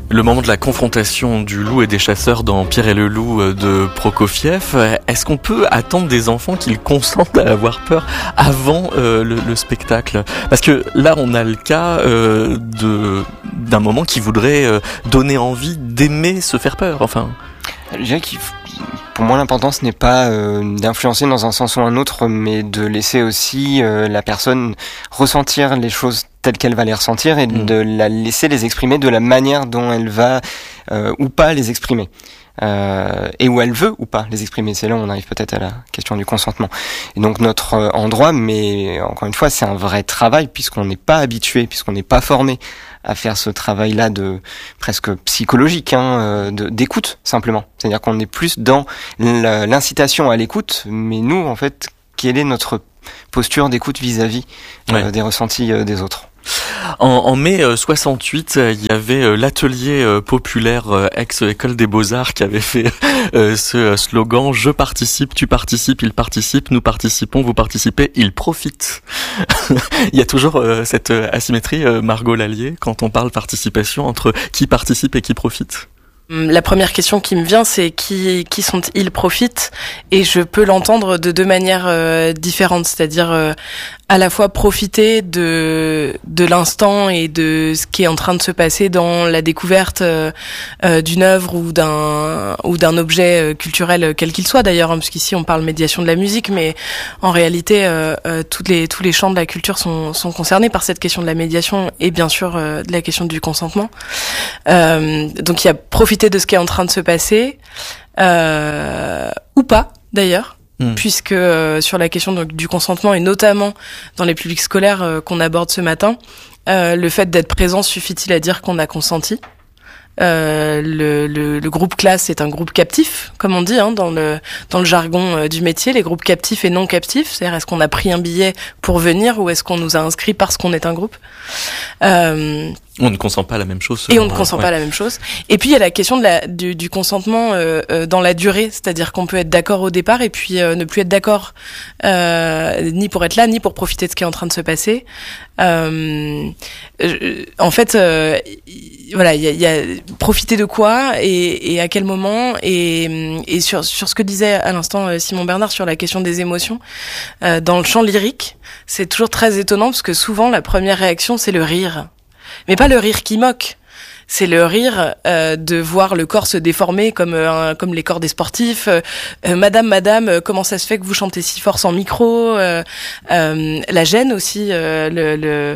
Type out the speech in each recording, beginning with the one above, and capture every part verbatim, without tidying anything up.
Le moment de la confrontation du loup et des chasseurs dans Pierre et le loup de Prokofiev, est-ce qu'on peut attendre des enfants qu'ils consentent à avoir peur avant euh, le, le spectacle? Parce que là, on a le cas euh, de d'un moment qui voudrait euh, donner envie d'aimer se faire peur. Enfin, je dirais qu'il pour moi, l'important, ce n'est pas euh, d'influencer dans un sens ou un autre, mais de laisser aussi euh, la personne ressentir les choses telles qu'elle va les ressentir et mmh. de la laisser les exprimer de la manière dont elle va euh, ou pas les exprimer. Euh, et où elle veut ou pas les exprimer. C'est là où on arrive peut-être à la question du consentement. Et donc notre euh, endroit, mais encore une fois, c'est un vrai travail puisqu'on n'est pas habitué, puisqu'on n'est pas formé à faire ce travail-là de presque psychologique, hein, de, d'écoute simplement. C'est-à-dire qu'on est plus dans l'incitation à l'écoute, mais nous, en fait, quelle est notre posture d'écoute vis-à-vis euh, ouais. des ressentis euh, des autres? En, en mai euh, soixante-huit, euh, il y avait euh, l'atelier euh, populaire euh, ex-école des Beaux-Arts qui avait fait euh, ce euh, slogan « Je participe, tu participes, il participe, nous participons, vous participez, il profite ». Il y a toujours euh, cette euh, asymétrie, euh, Margot Lallier, quand on parle participation, entre qui participe et qui profite. La première question qui me vient, c'est qui qui sont-ils profitent, et je peux l'entendre de deux manières euh, différentes, c'est-à-dire euh, à la fois profiter de de l'instant et de ce qui est en train de se passer dans la découverte euh, euh, d'une œuvre ou d'un ou d'un objet culturel quel qu'il soit d'ailleurs, hein, parce qu'ici on parle médiation de la musique, mais en réalité euh, euh, toutes les tous les champs de la culture sont sont concernés par cette question de la médiation et bien sûr euh, de la question du consentement. Euh, donc il y a profiter de ce qui est en train de se passer, euh, ou pas d'ailleurs, mmh. puisque euh, sur la question donc, du consentement, et notamment dans les publics scolaires euh, qu'on aborde ce matin, euh, le fait d'être présent suffit-il à dire qu'on a consenti? Euh, le, le, le groupe classe est un groupe captif, comme on dit hein, dans le dans le jargon euh, du métier, les groupes captifs et non captifs. C'est-à-dire, est-ce qu'on a pris un billet pour venir ou est-ce qu'on nous a inscrits parce qu'on est un groupe? euh, On ne consent pas la même chose. Et on ne consent ouais. pas la même chose. Et puis il y a la question de la, du, du consentement euh, euh, dans la durée, c'est-à-dire qu'on peut être d'accord au départ et puis euh, ne plus être d'accord euh, ni pour être là, ni pour profiter de ce qui est en train de se passer. Euh, euh, en fait, euh, voilà, il y a, y a profiter de quoi et, et à quel moment, et, et sur, sur ce que disait à l'instant Simon Bernard sur la question des émotions, euh, dans le chant lyrique, c'est toujours très étonnant parce que souvent la première réaction c'est le rire. Mais pas le rire qui moque, c'est le rire euh, de voir le corps se déformer comme euh, comme les corps des sportifs. Euh, madame, madame, euh, comment ça se fait que vous chantez si fort sans micro? euh, euh, La gêne aussi, euh, le, le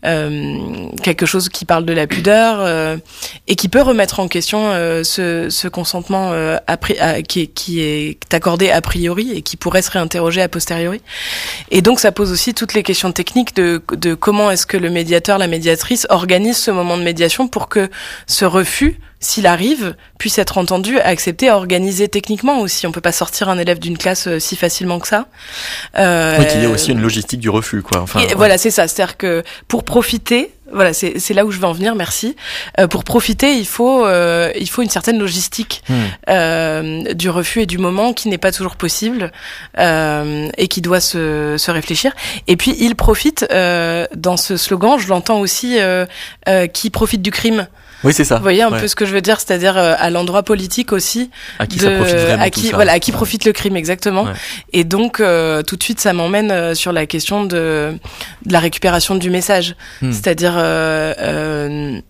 euh, quelque chose qui parle de la pudeur euh, et qui peut remettre en question euh, ce, ce consentement euh, a, a, qui, est, qui est accordé a priori et qui pourrait se réinterroger a posteriori. Et donc ça pose aussi toutes les questions techniques de, de comment est-ce que le médiateur, la médiatrice organise ce moment de médiation pour que ce refus, s'il arrive, puisse être entendu, accepté, organisé techniquement aussi. On peut pas sortir un élève d'une classe euh, si facilement que ça. Euh, oui, qu'il y a aussi une logistique du refus, quoi. Enfin, ouais. Voilà, c'est ça. C'est-à-dire que pour profiter, voilà, c'est, c'est là où je veux en venir. Merci. Euh, pour profiter, il faut, euh, il faut une certaine logistique hmm. euh, du refus et du moment qui n'est pas toujours possible euh, et qui doit se, se réfléchir. Et puis, il profite euh, dans ce slogan. Je l'entends aussi, euh, euh, qui profite du crime. Oui, c'est ça. Vous voyez un ouais. peu ce que je veux dire, c'est-à-dire euh, à l'endroit politique aussi. À qui de, ça profite vraiment à tout qui, ça. Voilà, à qui ouais. profite le crime, exactement. Ouais. Et donc, euh, tout de suite, ça m'emmène euh, sur la question de, de la récupération du message. Hmm. C'est-à-dire euh, euh,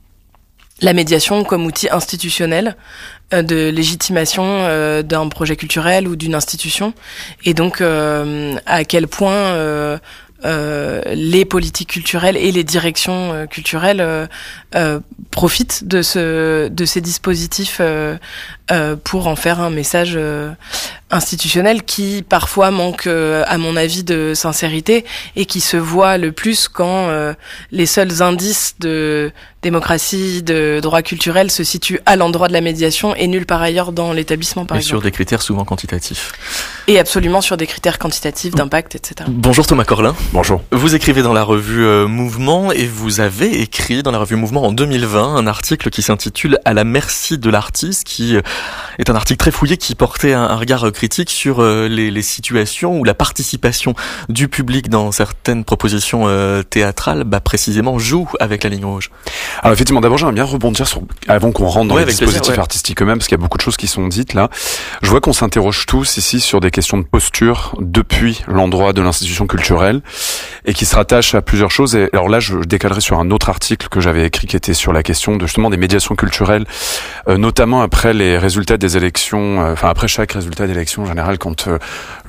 la médiation comme outil institutionnel euh, de légitimation euh, d'un projet culturel ou d'une institution. Et donc, euh, à quel point... Euh, Euh, les politiques culturelles et les directions euh, culturelles euh, euh, profitent de ce de ces dispositifs euh, euh, pour en faire un message euh, institutionnel qui parfois manque euh, à mon avis de sincérité et qui se voit le plus quand euh, les seuls indices de démocratie, de droit culturel se situent à l'endroit de la médiation et nulle part ailleurs dans l'établissement, par et exemple. sur des critères souvent quantitatifs. Et absolument sur des critères quantitatifs, d'impact, et cetera. Bonjour Thomas Corlin. Bonjour. Vous écrivez dans la revue euh, Mouvement et vous avez écrit dans la revue Mouvement en deux mille vingt un article qui s'intitule « À la merci de l'artiste » qui euh, est un article très fouillé qui portait un, un regard euh, critique sur euh, les, les situations où la participation du public dans certaines propositions euh, théâtrales bah, précisément joue avec la ligne rouge. Alors effectivement, d'abord j'aimerais bien rebondir sur, avant qu'on rentre dans ouais, les dispositifs plaisir, ouais. artistiques eux-mêmes, parce qu'il y a beaucoup de choses qui sont dites là. Je vois qu'on s'interroge tous ici sur des questions de posture depuis l'endroit de l'institution culturelle, et qui se rattache à plusieurs choses. Et alors là, je décalerai sur un autre article que j'avais écrit qui était sur la question de justement des médiations culturelles, euh, notamment après les résultats des élections, euh, enfin après chaque résultat d'élection en général, quand euh,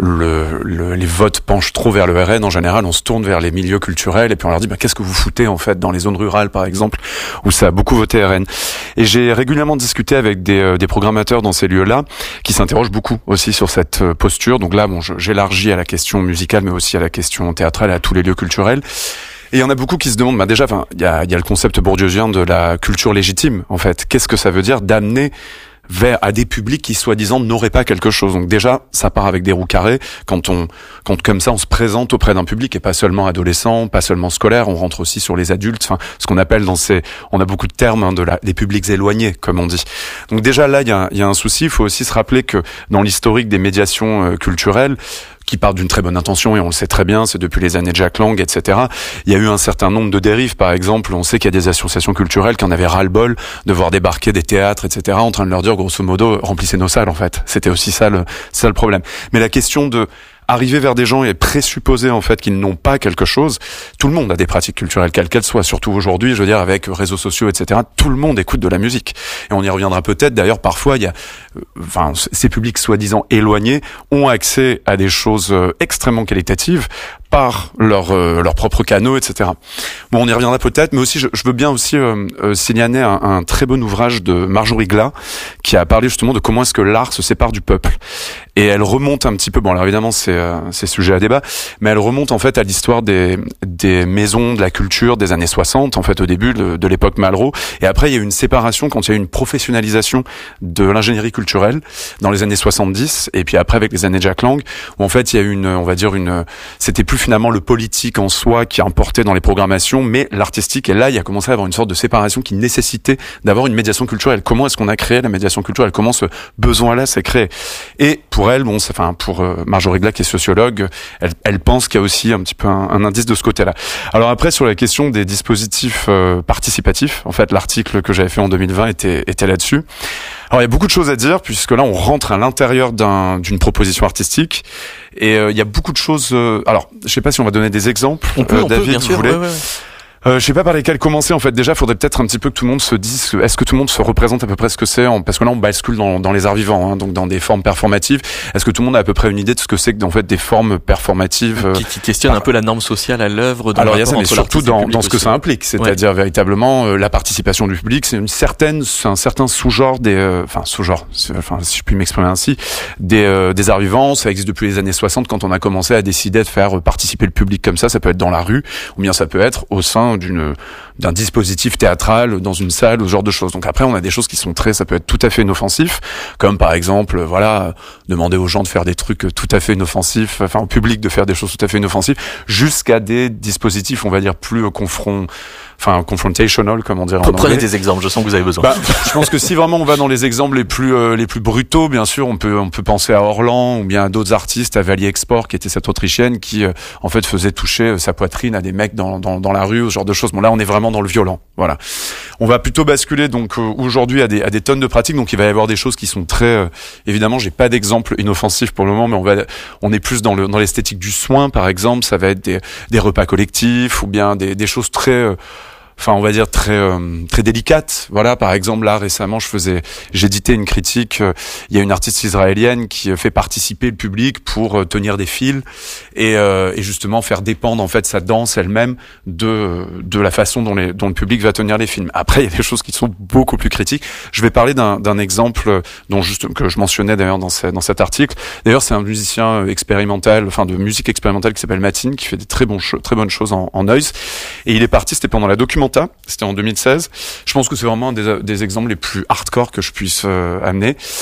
le, le, les votes penchent trop vers le R N, en général, on se tourne vers les milieux culturels et puis on leur dit bah, qu'est-ce que vous foutez en fait dans les zones rurales par exemple où ça a beaucoup voté R N. Et j'ai régulièrement discuté avec des, euh, des programmateurs dans ces lieux-là qui s'interrogent beaucoup aussi sur cette euh, posture. Donc là, bon, je, j'élargis à la question musicale, mais aussi à la question théâtrale, à tous les lieux culturels. Et il y en a beaucoup qui se demandent, bah déjà, enfin, il y a, il y a le concept bourdieusien de la culture légitime, en fait. Qu'est-ce que ça veut dire d'amener vers à des publics qui soi-disant n'auraient pas quelque chose. Donc déjà, ça part avec des roues carrées quand on, quand comme ça on se présente auprès d'un public et pas seulement adolescent, pas seulement scolaire, on rentre aussi sur les adultes. Enfin, ce qu'on appelle dans ces, on a beaucoup de termes hein, de la, des publics éloignés, comme on dit. Donc déjà là, il y a, il y a un souci. Il faut aussi se rappeler que dans l'historique des médiations euh, culturelles, qui part d'une très bonne intention, et on le sait très bien, c'est depuis les années de Jack Lang, et cetera. Il y a eu un certain nombre de dérives, par exemple, on sait qu'il y a des associations culturelles qui en avaient ras-le-bol de voir débarquer des théâtres, et cetera, en train de leur dire, grosso modo, remplissez nos salles, en fait. C'était aussi ça le, ça le problème. Mais la question de arriver vers des gens et présupposer en fait qu'ils n'ont pas quelque chose. Tout le monde a des pratiques culturelles, quelles qu'elles soient, surtout aujourd'hui, je veux dire, avec réseaux sociaux, et cetera. Tout le monde écoute de la musique. Et on y reviendra peut-être. D'ailleurs, parfois, il y a, euh, enfin, ces publics soi-disant éloignés ont accès à des choses euh, extrêmement qualitatives par leur euh, leurs propres canaux, et cetera. Bon, on y reviendra peut-être, mais aussi je, je veux bien aussi euh, euh, signaler un, un très bon ouvrage de Marjorie Glas qui a parlé justement de comment est-ce que l'art se sépare du peuple. Et elle remonte un petit peu, bon alors évidemment c'est euh, c'est sujet à débat, mais elle remonte en fait à l'histoire des des maisons de la culture des années soixante, en fait au début de, de l'époque Malraux. Et après il y a eu une séparation quand il y a eu une professionnalisation de l'ingénierie culturelle dans les années soixante-dix, et puis après avec les années Jack Lang, où en fait il y a eu une, on va dire une, c'était plus finalement le politique en soi qui importait dans les programmations, mais l'artistique. Et là, il y a commencé à avoir une sorte de séparation qui nécessitait d'avoir une médiation culturelle. Comment est-ce qu'on a créé la médiation culturelle? Comment ce besoin-là s'est créé? Et pour elle, bon, c'est, enfin pour euh, Marjorie Glas qui est sociologue, elle, elle pense qu'il y a aussi un petit peu un, un indice de ce côté-là. Alors après, sur la question des dispositifs euh, participatifs, en fait, l'article que j'avais fait en deux mille vingt était, était là-dessus. Alors il y a beaucoup de choses à dire puisque là on rentre à l'intérieur d'un, d'une proposition artistique et euh, il y a beaucoup de choses. Euh, alors je sais pas si on va donner des exemples. On peut, euh, on David, peut, bien vous sûr. voulez Ouais, ouais. Euh, je sais pas par lesquels commencer en fait. Déjà, il faudrait peut-être un petit peu que tout le monde se dise, est-ce que tout le monde se représente à peu près ce que c'est, en, parce que là on bascule dans, dans les arts vivants, hein, donc dans des formes performatives. Est-ce que tout le monde a à peu près une idée de ce que c'est que en fait des formes performatives euh, qui, qui questionne par... un peu la norme sociale à l'œuvre. Alors il y a ça, mais surtout dans, dans ce que ça implique, c'est-à-dire ouais. véritablement euh, la participation du public. C'est une certaine, c'est un certain sous-genre des, euh, enfin sous-genre, enfin si je puis m'exprimer ainsi, des euh, des arts vivants. Ça existe depuis les années soixante quand on a commencé à décider de faire participer le public comme ça. Ça peut être dans la rue, ou bien ça peut être au sein d'une d'un dispositif théâtral dans une salle ou ce genre de choses. Donc après on a des choses qui sont très, ça peut être tout à fait inoffensif, comme par exemple voilà demander aux gens de faire des trucs tout à fait inoffensifs, enfin au public de faire des choses tout à fait inoffensives, jusqu'à des dispositifs on va dire plus confront enfin confrontational comme on dirait en anglais. Prenez des exemples, je sens que vous avez besoin. Bah, je pense que si vraiment on va dans les exemples les plus euh, les plus brutaux, bien sûr, on peut on peut penser à Orlan ou bien à d'autres artistes, à Valier Export qui était cette Autrichienne qui euh, en fait faisait toucher euh, sa poitrine à des mecs dans dans dans la rue, ce genre de choses. Bon là on est vraiment dans le violent. Voilà. On va plutôt basculer donc euh, aujourd'hui à des à des tonnes de pratiques, donc il va y avoir des choses qui sont très euh, évidemment, j'ai pas d'exemple inoffensif pour le moment, mais on va on est plus dans le dans l'esthétique du soin par exemple, ça va être des des repas collectifs ou bien des des choses très euh, enfin on va dire très euh, très délicate. Voilà, par exemple là récemment je faisais j'éditais une critique, euh, il y a une artiste israélienne qui fait participer le public pour euh, tenir des fils et euh, et justement faire dépendre en fait sa danse elle-même de de la façon dont les dont le public va tenir les films. Après il y a des choses qui sont beaucoup plus critiques. Je vais parler d'un d'un exemple dont juste que je mentionnais d'ailleurs dans ce, dans cet article. D'ailleurs, c'est un musicien expérimental, enfin de musique expérimentale qui s'appelle Matine, qui fait des très bons très bonnes choses en, en noise, et il est parti, c'était pendant la Documenta. C'était en deux mille seize. Je pense que c'est vraiment un des, des exemples les plus hardcore que je puisse euh, amener.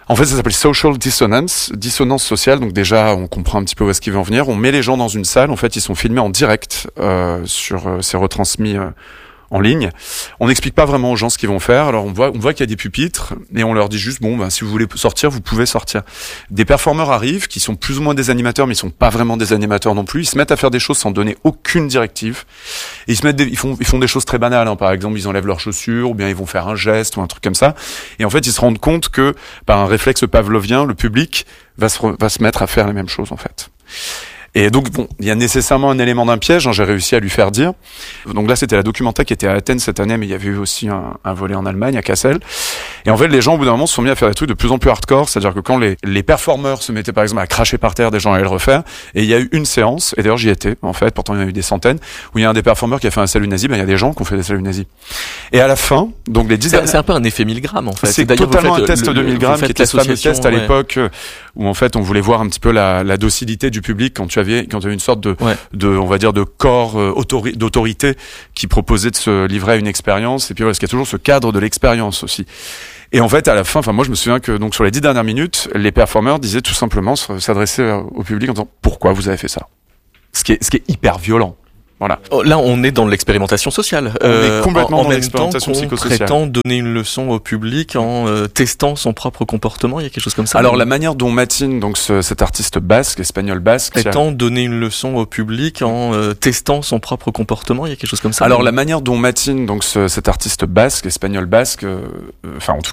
En fait, ça s'appelle social dissonance, dissonance sociale. Donc déjà, on comprend un petit peu où est-ce qu'ils vont en venir. On met les gens dans une salle. En fait, ils sont filmés en direct euh, sur, euh, c'est retransmis euh, en ligne. On n'explique pas vraiment aux gens ce qu'ils vont faire. Alors on voit, on voit qu'il y a des pupitres et on leur dit juste bon, ben si vous voulez sortir, vous pouvez sortir. Des performeurs arrivent qui sont plus ou moins des animateurs, mais ils sont pas vraiment des animateurs non plus. Ils se mettent à faire des choses sans donner aucune directive. Et ils se mettent, des, ils font, ils font des choses très banales. Hein. Par exemple, ils enlèvent leurs chaussures, ou bien ils vont faire un geste ou un truc comme ça. Et en fait, ils se rendent compte que par un réflexe pavlovien, le public va se, va se mettre à faire les mêmes choses en fait. Et donc, bon, il y a nécessairement un élément d'un piège, hein, j'ai réussi à lui faire dire. Donc là, c'était la Documenta qui était à Athènes cette année, mais il y avait eu aussi un, un volet en Allemagne, à Kassel. Et en fait, les gens, au bout d'un moment, se sont mis à faire des trucs de plus en plus hardcore, c'est-à-dire que quand les, les performeurs se mettaient, par exemple, à cracher par terre, des gens allaient le refaire. Et il y a eu une séance, et d'ailleurs, j'y étais, en fait, pourtant il y en a eu des centaines, où il y a un des performeurs qui a fait un salut nazi, ben il y a des gens qui ont fait des saluts nazis. Et à la fin, donc les dix c'est, c'est un peu un effet mille grammes, en fait. C'est totalement un test de mille grammes, qui était ce fameux test à ouais. l'époque, où en fait, on voulait voir un petit peu la, la docilité du public quand tu avais, quand tu avais une sorte de De, ouais. de, on va dire, de corps euh, autori- d'autorité qui proposait de se livrer à une expérience. Et puis voilà, parce qu'il y a toujours ce cadre de l'expérience aussi. Et en fait, à la fin, enfin moi je me souviens que donc sur les dix dernières minutes, les performeurs disaient tout simplement s'adresser au public en disant pourquoi vous avez fait ça. Ce qui est, ce qui est hyper violent. Voilà. Là, on est dans l'expérimentation sociale. On euh, est complètement en, en dans même l'expérimentation temps psychosociale. Prétend donner une leçon au public en euh, testant son propre comportement. Il y a quelque chose comme ça. Alors, la manière dont Matin, donc ce, cet artiste basque, espagnol basque, prétend donner une leçon au public en euh, testant son propre comportement. Il y a quelque chose comme ça. Alors, la manière dont Matin, donc ce, cet artiste basque, espagnol basque, euh, enfin en tout